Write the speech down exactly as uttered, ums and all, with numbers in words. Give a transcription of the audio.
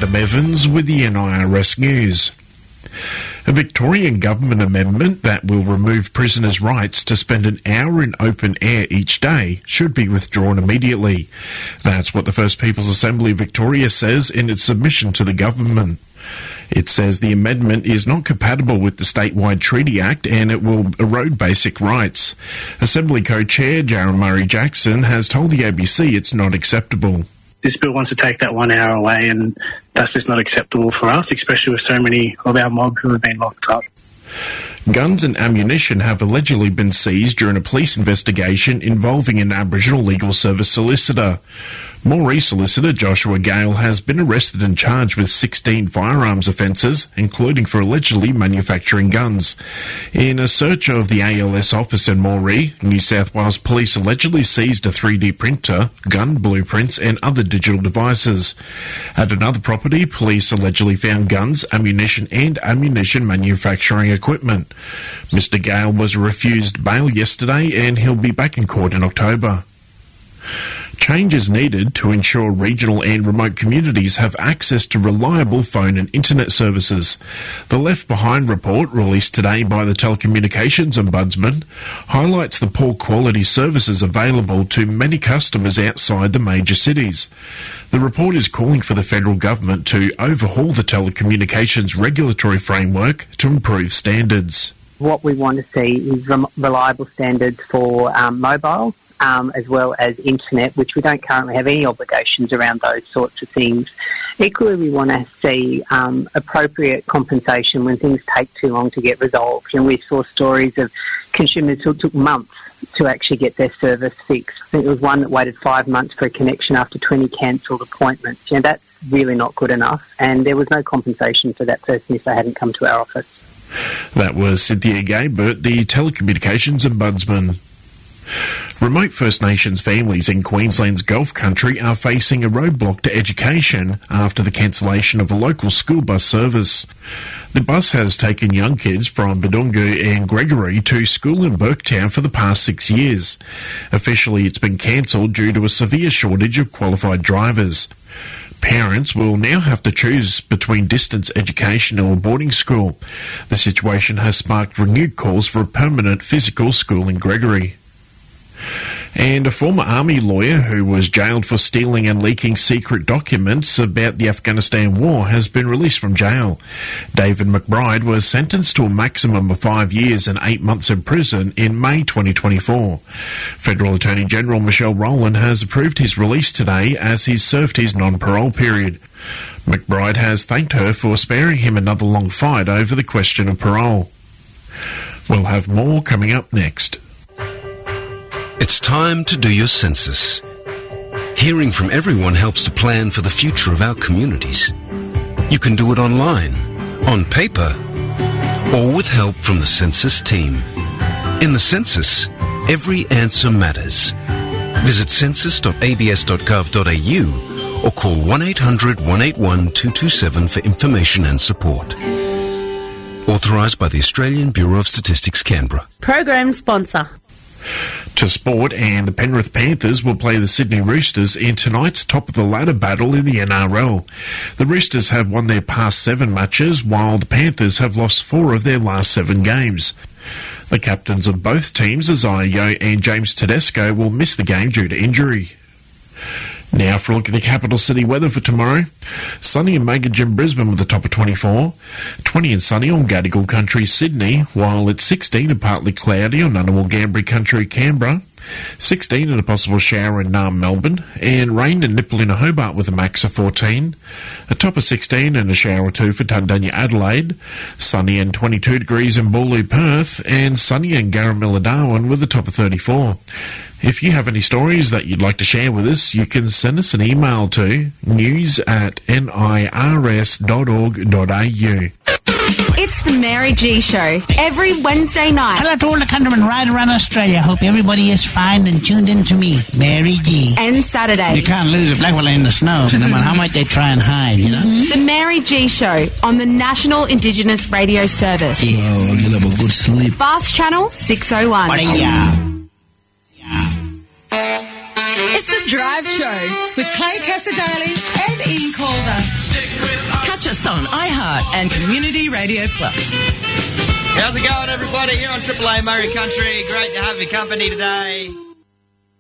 Adam Evans with the N I R S News. A Victorian government amendment that will remove prisoners' rights to spend an hour in open air each day should be withdrawn immediately. That's what the First People's Assembly of Victoria says in its submission to the government. It says the amendment is not compatible with the Statewide Treaty Act and it will erode basic rights. Assembly co-chair Jaron Murray-Jackson has told the A B C it's not acceptable. This bill wants to take that one hour away, and that's just not acceptable for us, especially with so many of our mob who have been locked up. Guns and ammunition have allegedly been seized during a police investigation involving an Aboriginal Legal Service solicitor. Moree solicitor Joshua Gale has been arrested and charged with sixteen firearms offences, including for allegedly manufacturing guns. In a search of the A L S office in Moree, New South Wales Police allegedly seized a three D printer, gun blueprints and other digital devices. At another property, police allegedly found guns, ammunition and ammunition manufacturing equipment. Mister Gale was refused bail yesterday and he'll be back in court in October. Change is needed to ensure regional and remote communities have access to reliable phone and internet services. The Left Behind report, released today by the Telecommunications Ombudsman, highlights the poor quality services available to many customers outside the major cities. The report is calling for the federal government to overhaul the telecommunications regulatory framework to improve standards. What we want to see is reliable standards for um, mobile, Um, as well as internet, which we don't currently have any obligations around those sorts of things. Equally, we want to see um, appropriate compensation when things take too long to get resolved. And we saw stories of consumers who took months to actually get their service fixed. I think there was one that waited five months for a connection after twenty cancelled appointments. You know, that's really not good enough, and there was no compensation for that person if they hadn't come to our office. That was Cynthia Gaybert, the Telecommunications Ombudsman. Remote First Nations families in Queensland's Gulf Country are facing a roadblock to education after the cancellation of a local school bus service. The bus has taken young kids from Badungu and Gregory to school in Burketown for the past six years. Officially, it's been cancelled due to a severe shortage of qualified drivers. Parents will now have to choose between distance education or boarding school. The situation has sparked renewed calls for a permanent physical school in Gregory. And a former army lawyer who was jailed for stealing and leaking secret documents about the Afghanistan war has been released from jail. David McBride was sentenced to a maximum of five years and eight months in prison in May twenty twenty-four. Federal Attorney General Michelle Rowland has approved his release today as he's served his non-parole period. McBride has thanked her for sparing him another long fight over the question of parole. We'll have more coming up next. It's time to do your census. Hearing from everyone helps to plan for the future of our communities. You can do it online, on paper, or with help from the census team. In the census, every answer matters. Visit census dot a b s dot gov dot a u or call one eight hundred, one eight one, two two seven for information and support. Authorised by the Australian Bureau of Statistics, Canberra. Program sponsor. To sport, and the Penrith Panthers will play the Sydney Roosters in tonight's top-of-the-ladder battle in the N R L. The Roosters have won their past seven matches, while the Panthers have lost four of their last seven games. The captains of both teams, Isaiah Yeo and James Tedesco, will miss the game due to injury. Now for a look at the capital city weather for tomorrow. Sunny and Megan in Brisbane with a top of twenty-four. twenty and sunny on Gadigal Country, Sydney, while it's sixteen and partly cloudy on Ngunnawal Ngambri Country, Canberra. sixteen and a possible shower in Naarm, Melbourne. And rain in Nipalina, Hobart with a max of fourteen. A top of sixteen and a shower or two for Tundanya, Adelaide. Sunny and twenty-two degrees in Boorloo, Perth. And sunny in Garamilla, Darwin with a top of thirty-four. If you have any stories that you'd like to share with us, you can send us an email to news at nirs dot org dot a u. It's the Mary G Show, every Wednesday night. Hello to all the countrymen right around Australia. Hope everybody is fine and tuned in to me, Mary G. And Saturday. You can't lose a black fella in the snow, no matter how much they try and hide, you know? The Mary G Show on the National Indigenous Radio Service. Yeah, well, you'll have a good sleep. Fast Channel six oh one. Yeah. It's the Drive Show with Clay Casadali and Ian Calder. Catch us on iHeart and Community Radio Plus. How's it going, everybody? Here on Triple A Murray Country. Great to have your company today.